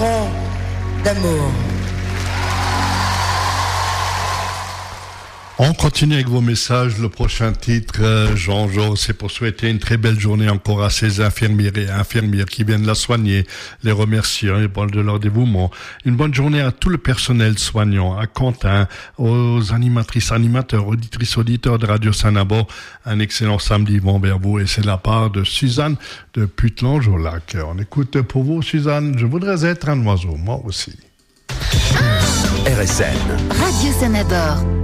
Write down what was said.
mourront d'amour. On continue avec vos messages. Le prochain titre, Jean-Jo, c'est pour souhaiter une très belle journée encore à ces infirmières et infirmières qui viennent la soigner, les remercier de leur dévouement. Une bonne journée à tout le personnel soignant, à Quentin, aux animatrices, animateurs, auditrices, auditeurs de Radio Saint-Nabor. Un excellent samedi vent vers vous et c'est de la part de Suzanne de Putelange au Lac. On écoute pour vous, Suzanne, je voudrais être un oiseau, moi aussi. RSN. Radio Saint-Nabor.